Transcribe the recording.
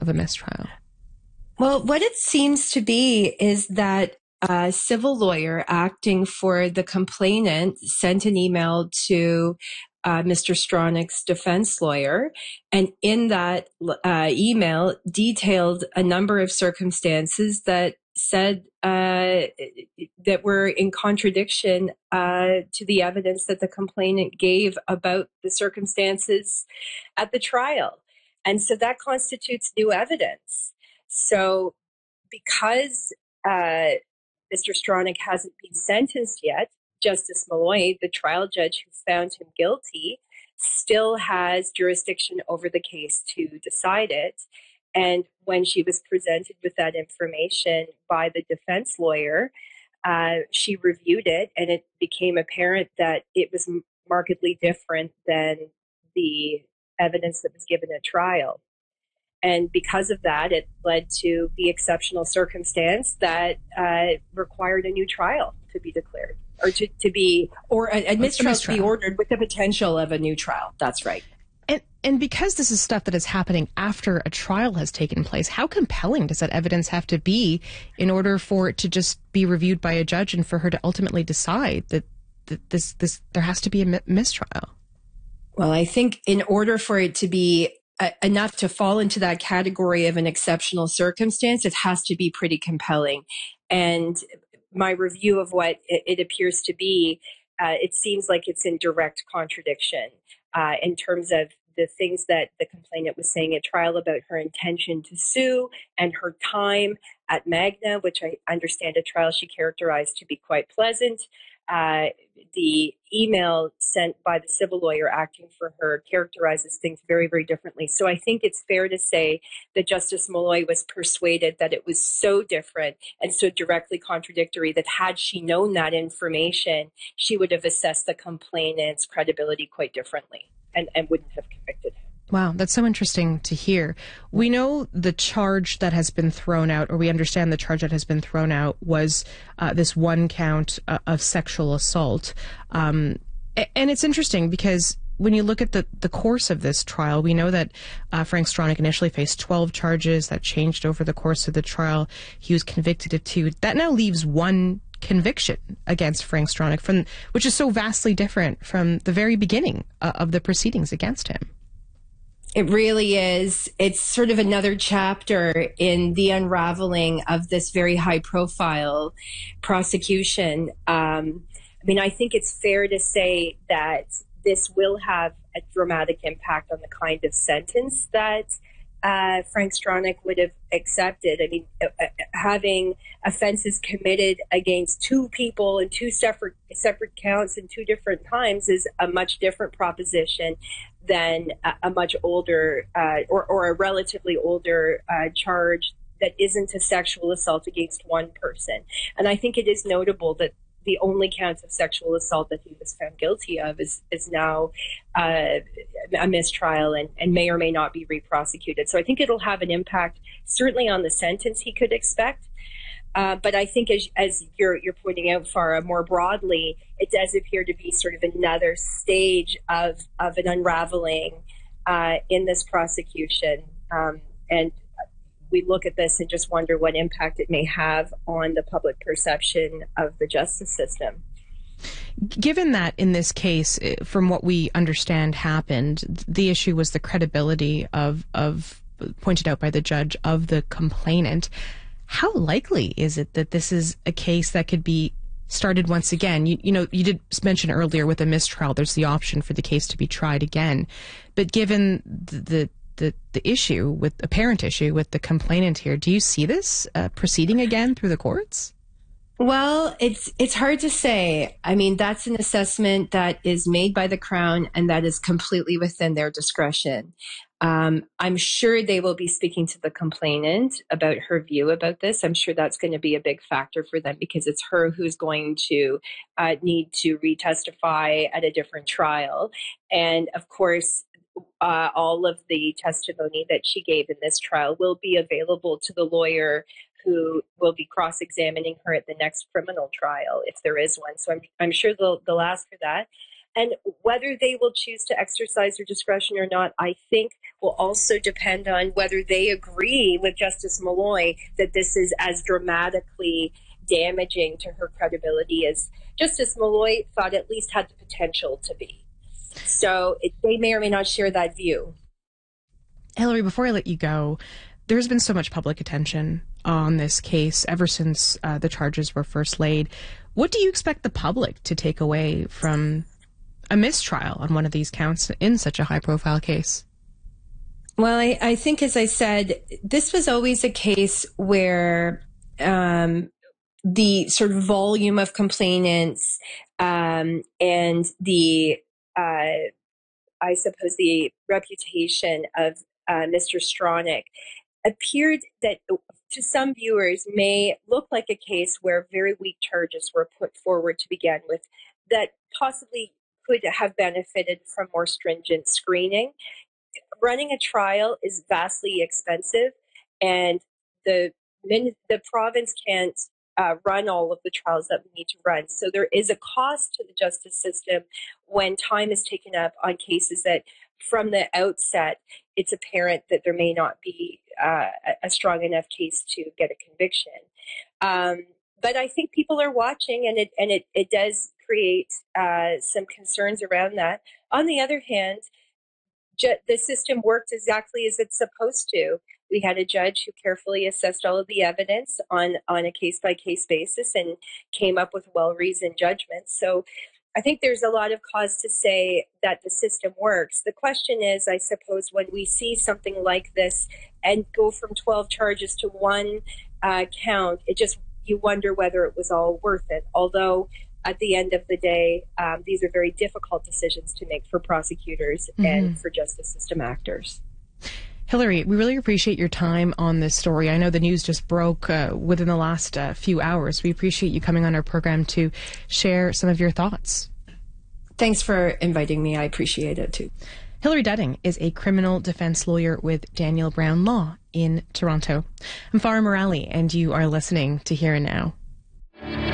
of a mistrial? Well, what it seems to be is that a civil lawyer acting for the complainant sent an email to Mr. Stronach's defense lawyer, and in that email detailed a number of circumstances that said that were in contradiction to the evidence that the complainant gave about the circumstances at the trial. And so that constitutes new evidence. So because Mr. Stronach hasn't been sentenced yet, Justice Malloy, the trial judge who found him guilty, still has jurisdiction over the case to decide it. And when she was presented with that information by the defense lawyer, she reviewed it, and it became apparent that it was markedly different than the evidence that was given at trial. And because of that, it led to the exceptional circumstance that required a new trial to be declared, or or a mistrial to be ordered with the potential of a new trial. That's right. And because this is stuff that is happening after a trial has taken place, how compelling does that evidence have to be in order for it to just be reviewed by a judge and for her to ultimately decide that this there has to be a mistrial? Well, I think in order for it to be enough to fall into that category of an exceptional circumstance, it has to be pretty compelling. And my review of what it appears to be, it seems like it's in direct contradiction in terms of the things that the complainant was saying at trial about her intention to sue and her time at Magna, which I understand at trial she characterized to be quite pleasant. The email sent by the civil lawyer acting for her characterizes things very, very differently. So I think it's fair to say that Justice Malloy was persuaded that it was so different and so directly contradictory that had she known that information, she would have assessed the complainant's credibility quite differently and wouldn't have convicted him. Wow, that's so interesting to hear. We know the charge that has been thrown out, or we understand the charge that has been thrown out was this one count of sexual assault. And it's interesting because when you look at the course of this trial, we know that Frank Stronach initially faced 12 charges that changed over the course of the trial. He was convicted of 2. That now leaves 1 conviction against Frank Stronach, which is so vastly different from the very beginning of the proceedings against him. It really is. It's sort of another chapter in the unraveling of this very high-profile prosecution. I think it's fair to say that this will have a dramatic impact on the kind of sentence that Frank Stronach would have accepted. Having offenses committed against 2 people in 2 separate counts in 2 different times is a much different proposition than a much older or a relatively older charge that isn't a sexual assault against one person. And I think it is notable that the only counts of sexual assault that he was found guilty of is now a mistrial and may or may not be reprosecuted. So I think it'll have an impact certainly on the sentence he could expect. But I think as you're pointing out, Farah, more broadly, it does appear to be sort of another stage of an unraveling in this prosecution. And we look at this and just wonder what impact it may have on the public perception of the justice system. Given that in this case, from what we understand happened, the issue was the credibility of pointed out by the judge of the complainant, how likely is it that this is a case that could be started once again? You did mention earlier with a mistrial, there's the option for the case to be tried again. But given the issue, with apparent issue with the complainant here, do you see this proceeding again through the courts? Well, it's hard to say. That's an assessment that is made by the Crown, and that is completely within their discretion. I'm sure they will be speaking to the complainant about her view about this. I'm sure that's going to be a big factor for them because it's her who's going to need to retestify at a different trial. And of course, all of the testimony that she gave in this trial will be available to the lawyer who will be cross-examining her at the next criminal trial, if there is one. So I'm sure they'll ask for that. And whether they will choose to exercise their discretion or not, I think will also depend on whether they agree with Justice Malloy that this is as dramatically damaging to her credibility as Justice Malloy thought at least had the potential to be. So they may or may not share that view. Hillary, before I let you go, there's been so much public attention on this case ever since the charges were first laid. What do you expect the public to take away from a mistrial on one of these counts in such a high-profile case? Well, I think, as I said, this was always a case where the sort of volume of complainants and the, I suppose, the reputation of Mr. Stronach appeared that to some viewers may look like a case where very weak charges were put forward to begin with that possibly could have benefited from more stringent screening. Running a trial is vastly expensive, and the province can't run all of the trials that we need to run. So there is a cost to the justice system when time is taken up on cases that from the outset, it's apparent that there may not be a strong enough case to get a conviction. But I think people are watching, and it does create some concerns around that. On the other hand, the system worked exactly as it's supposed to. We had a judge who carefully assessed all of the evidence on a case-by-case basis and came up with well-reasoned judgments. So I think there's a lot of cause to say that the system works. The question is, I suppose, when we see something like this and go from 12 charges to one count, you wonder whether it was all worth it. Although at the end of the day, these are very difficult decisions to make for prosecutors and for justice system actors. Hillary, we really appreciate your time on this story. I know the news just broke within the last few hours. We appreciate you coming on our program to share some of your thoughts. Thanks for inviting me. I appreciate it too. Hillary Dudding is a criminal defense lawyer with Daniel Brown Law in Toronto. I'm Farah Morali, and you are listening to Here and Now.